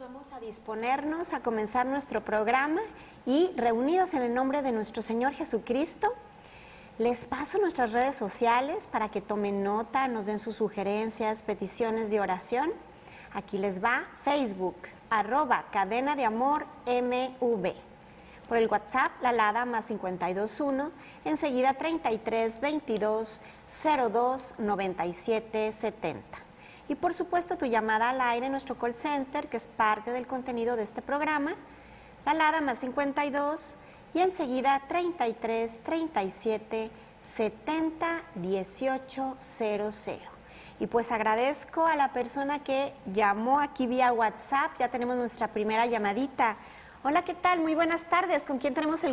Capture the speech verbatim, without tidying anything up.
vamos a disponernos a comenzar nuestro programa y reunidos en el nombre de nuestro Señor Jesucristo, les paso nuestras redes sociales para que tomen nota, nos den sus sugerencias, peticiones de oración. Aquí les va Facebook, arroba Cadena de Amor M V. Por el WhatsApp, la alada más cincuenta y dos uno, enseguida treinta y tres veintidós cero dos noventa y siete setenta. Y por supuesto tu llamada al aire en nuestro call center, que es parte del contenido de este programa, la alada más cincuenta y dos y enseguida treinta y tres treinta y siete setenta dieciocho cero cero. Y pues agradezco a la persona que llamó aquí vía WhatsApp. Ya tenemos nuestra primera llamadita. Hola, ¿qué tal? Muy buenas tardes. ¿Con quién tenemos el